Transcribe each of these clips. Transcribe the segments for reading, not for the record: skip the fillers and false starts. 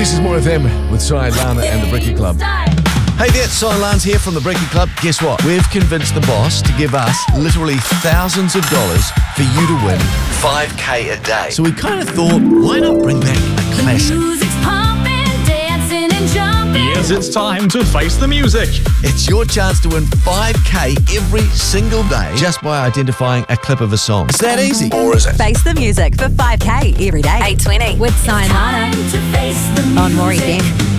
This is More FM with Sai, Lana and the Bricky Club. Hey there, Sai Lance here from the Bricky Club. Guess what? We've convinced the boss to give us literally thousands of dollars for you to win 5K a day. So we kind of thought, why not bring back a classic? Music's pumping, dancing and jumping. Yes, it's time to face the music. It's your chance to win 5K every single day just by identifying a clip of a song. It's that easy. Or is it? Face the music for 5K every day. 8:20 with Sai and Lana on More FM.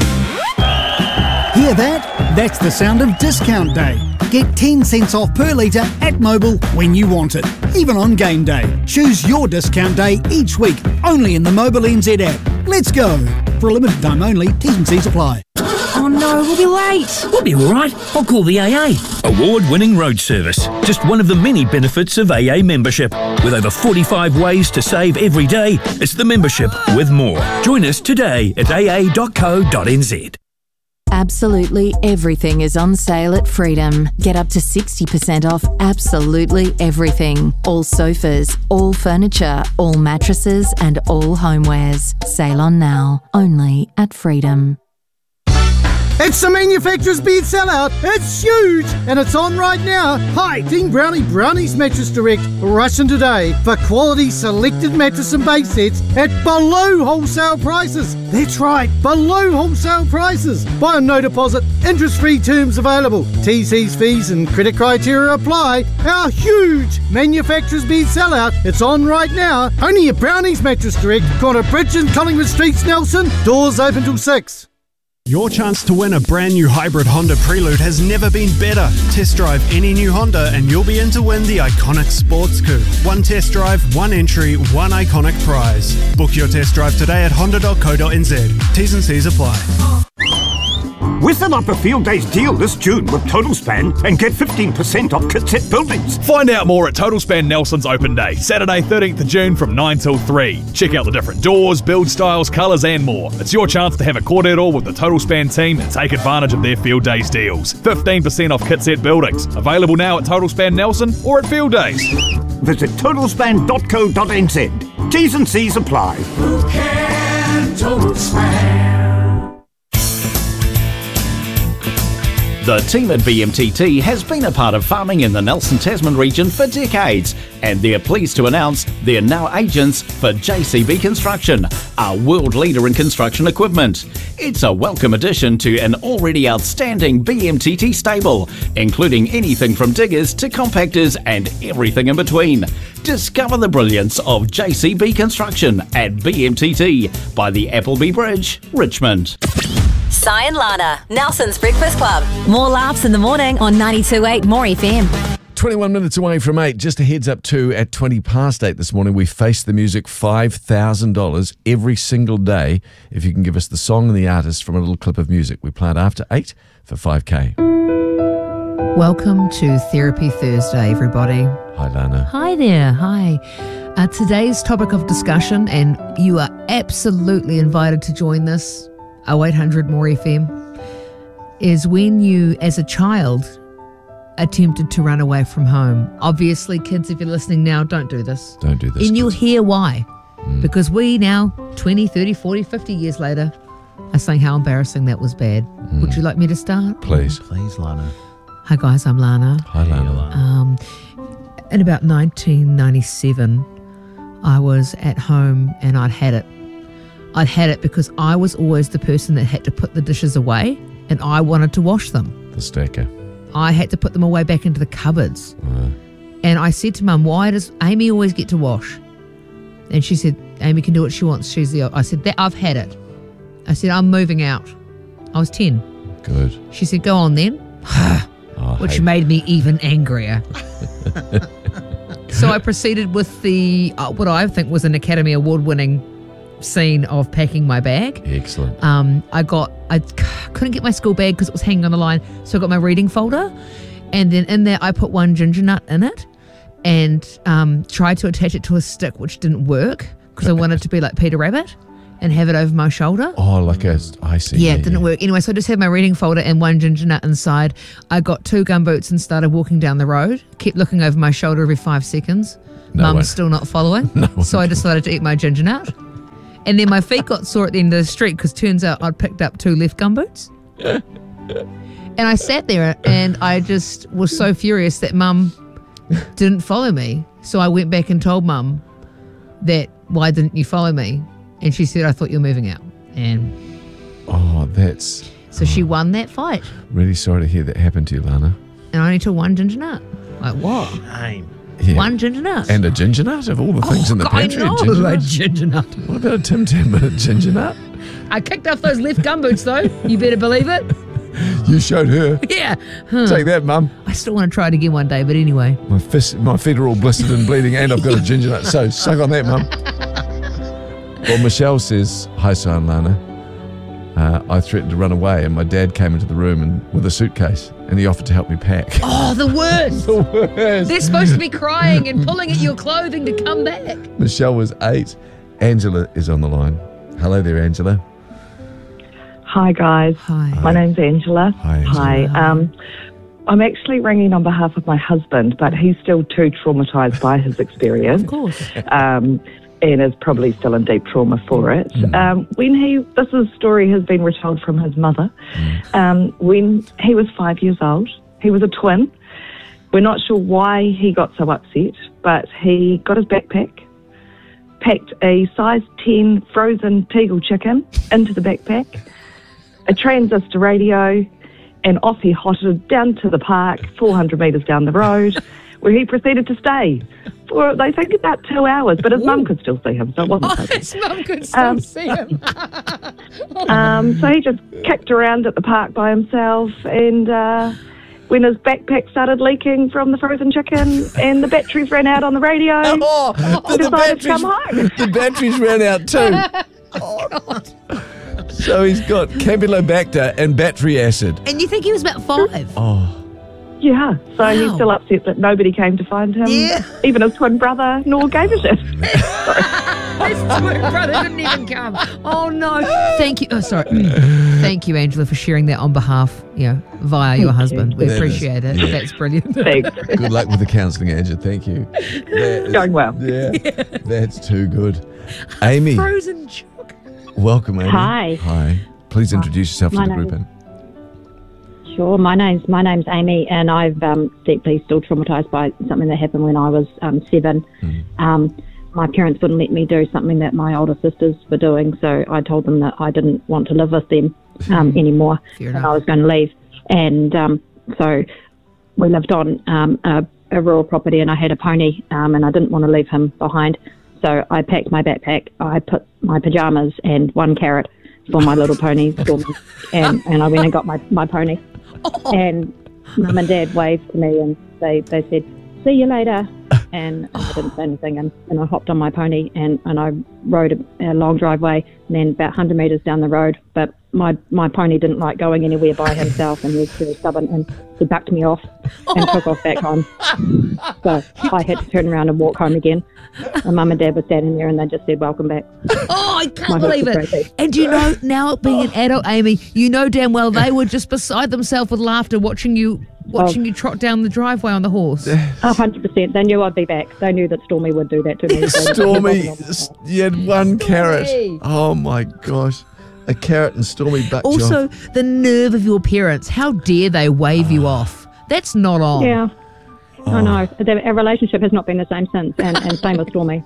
Hear that? That's the sound of discount day. Get 10 cents off per litre at Mobil when you want it, even on game day. Choose your discount day each week, only in the Mobil NZ app. Let's go. For a limited time only, T's and C's apply. Oh no, we'll be late. We'll be all right. I'll call the AA. Award-winning road service. Just one of the many benefits of AA membership. With over 45 ways to save every day, it's the membership with more. Join us today at aa.co.nz. Absolutely everything is on sale at Freedom. Get up to 60% off absolutely everything. All sofas, all furniture, all mattresses and all homewares. Sale on now, only at Freedom. It's the manufacturer's bed sellout. It's huge and it's on right now. Hi, Team Brownie Brownies Mattress Direct. Rush in today for quality selected mattress and base sets at below wholesale prices. That's right, below wholesale prices. Buy on no deposit, interest-free terms available. T's, fees and credit criteria apply. Our huge manufacturer's bed sellout. It's on right now. Only at Brownies Mattress Direct. Corner Bridge and Collingwood Streets, Nelson. Doors open till 6. Your chance to win a brand new hybrid Honda Prelude has never been better. Test drive any new Honda and you'll be in to win the iconic sports coupe. One test drive, one entry, one iconic prize. Book your test drive today at honda.co.nz. T's and C's apply. Whistle up a Field Days deal this June with Total Span and get 15% off Kitsett buildings. Find out more at Total Span Nelson's Open Day, Saturday 13th of June from 9 till 3. Check out the different doors, build styles, colours and more. It's your chance to have a kōrero with the Total Span team and take advantage of their Field Days deals. 15% off Kitsett buildings. Available now at Total Span Nelson or at Field Days. Visit totalspan.co.nz. T's and C's apply. Who can Total Span? The team at BMTT has been a part of farming in the Nelson Tasman region for decades, and they're pleased to announce they're now agents for JCB Construction, a world leader in construction equipment. It's a welcome addition to an already outstanding BMTT stable, including anything from diggers to compactors and everything in between. Discover the brilliance of JCB Construction at BMTT by the Appleby Bridge, Richmond. Sai and Lana, Nelson's Breakfast Club. More laughs in the morning on 92.8 More FM. 21 minutes away from 8. Just a heads up too, at 20 past 8 this morning, we face the music $5,000 every single day if you can give us the song and the artist from a little clip of music. We play it after 8 for 5K. Welcome to Therapy Thursday, everybody. Hi, Lana. Hi there. Hi. Today's topic of discussion, and you are absolutely invited to join this, 0800 More FM, is when you, as a child, attempted to run away from home. Obviously, kids, if you're listening now, don't do this. Don't do this. And you'll hear why. Because we now, 20, 30, 40, 50 years later, are saying how embarrassing that was bad. Would you like me to start? Please. Please, Lana. Hi, guys, I'm Lana. Hi, Lana. In about 1997, I was at home and I'd had it. I'd had it because I was always the person that had to put the dishes away and I wanted to wash them. The stacker. I had to put them away back into the cupboards. And I said to Mum, why does Amy always get to wash? And she said, Amy can do what she wants. I said, I've had it. I said, I'm moving out. I was 10. Good. She said, go on then. Which made me even angrier. So I proceeded with the what I think was an Academy Award-winning scene of packing my bag. Excellent. I couldn't get my school bag because it was hanging on the line, so I got my reading folder, and then in there I put one ginger nut in it and tried to attach it to a stick, which didn't work because I wanted to be like Peter Rabbit and have it over my shoulder. Oh, like I see. Yeah, it didn't work. Anyway, so I just had my reading folder and one ginger nut inside. I got 2 gumboots and started walking down the road. Kept looking over my shoulder every 5 seconds. Mum's still not following. So I decided to eat my ginger nut. And then my feet got sore at the end of the street because turns out I'd picked up 2 left gumboots. And I sat there and I just was so furious that Mum didn't follow me. So I went back and told Mum that, why didn't you follow me? And she said, I thought you were moving out. And that's... So she won that fight. Really sorry to hear that happened to you, Lana. And I only took 1 ginger nut. Like, what? Yeah. 1 ginger nut. And a ginger nut of all the things in the pantry. I know, a ginger nut. What about a Tim Tam and a ginger nut? I kicked off those left gumboots, though. You better believe it. You showed her. Yeah. Take that, Mum. I still want to try it again one day, but anyway. My feet are all blistered and bleeding, and I've got a ginger nut. So suck on that, Mum. Well, Michelle says, hi, Si and Lana. I threatened to run away, and my dad came into the room with a suitcase, and he offered to help me pack. Oh, the worst. The worst. They're supposed to be crying and pulling at your clothing to come back. Michelle was 8. Angela is on the line. Hello there, Angela. Hi, guys. Hi. My name's Angela. Hi, Angela. Hi. I'm actually ringing on behalf of my husband, but he's still too traumatised by his experience. Of course. And is probably still in deep trauma for it. This story has been retold from his mother. When he was 5 years old, he was a twin. We're not sure why he got so upset, but he got his backpack, packed a size 10 frozen Tegel chicken into the backpack, a transistor radio, and off he hotted down to the park, 400 metres down the road, where he proceeded to stay for, they think, about 2 hours, but his mum could still see him, so it wasn't so his mum could still see him. So he just kicked around at the park by himself, and when his backpack started leaking from the frozen chicken and the batteries ran out on the radio, he decided to come home. The batteries ran out too. God. So he's got Campylobacter and battery acid. And you think he was about 5? Oh. Yeah, so he's still upset that nobody came to find him. Yeah. Even his twin brother, nor gave a shit. His twin brother didn't even come. Oh, no. Thank you. Oh, sorry. Thank you, Angela, for sharing that on behalf, via your husband. We appreciate it. Yeah. That's brilliant. Thanks. Good luck with the counselling, Angela. Thank you. Going well. Yeah, that's too good. Amy. Frozen chocolate. Welcome, Amy. Hi. Hi. Please introduce yourself to My the group. name- Sure. My name's Amy, and I've deeply still traumatised by something that happened when I was 7. My parents wouldn't let me do something that my older sisters were doing, so I told them that I didn't want to live with them anymore, and I was going to leave. And so we lived on a rural property, and I had a pony, and I didn't want to leave him behind. So I packed my backpack, I put my pyjamas and 1 carrot for my little pony, Stormy, and I went and got my pony. And Mum and Dad waved to me and they said, see you later. And I didn't say anything, and I hopped on my pony and I rode a long driveway, and then about 100 metres down the road, but my pony didn't like going anywhere by himself, and he was very stubborn, and he bucked me off and took off back home. So I had to turn around and walk home again. My Mum and Dad were standing there and they just said, welcome back. Oh, I can't believe it. And you know, now being an adult, Amy, you know damn well they were just beside themselves with laughter watching you trot down the driveway on the horse. 100%. They knew I'd be back. They knew that Stormy would do that to me. Stormy, you had 1 carrot. Oh my gosh. A carrot and Stormy bucked you Also, off. the nerve of your parents. How dare they wave you off? That's not on. Yeah. I know. Our relationship has not been the same since, and same with Stormy.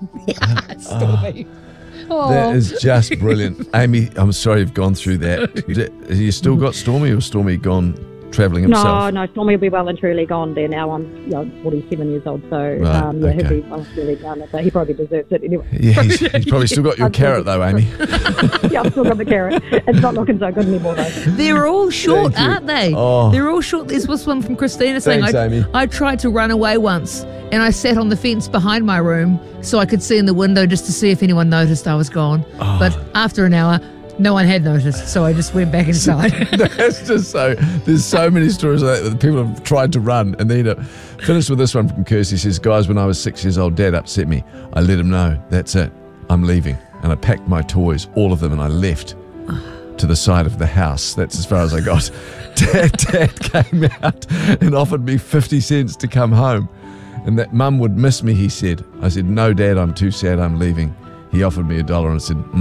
Stormy. That is just brilliant. Amy, I'm sorry you've gone through that. Have you still got Stormy, or Stormy gone travelling himself? No, Stormy will be well and truly gone there now. I'm 47 years old, so Right, he'll be well and truly gone. So he probably deserves it anyway. Yeah, he's probably still got your carrot though, Amy. Yeah, I've still got the carrot. It's not looking so good anymore though. They're all short, Thank you. aren't they? Oh. They're all short. There's this one from Christina saying, Thanks, Amy. I tried to run away once and I sat on the fence behind my room so I could see in the window just to see if anyone noticed I was gone. Oh. But after an hour, no one had noticed, so I just went back inside. That's just so. There's so many stories like that that people have tried to run, and then finish with this one from Kirsty. Says, guys, when I was 6 years old, Dad upset me. I let him know. That's it. I'm leaving, and I packed my toys, all of them, and I left to the side of the house. That's as far as I got. Dad came out and offered me 50 cents to come home, and that Mum would miss me. He said. I said, no, Dad, I'm too sad. I'm leaving. He offered me $1 and said,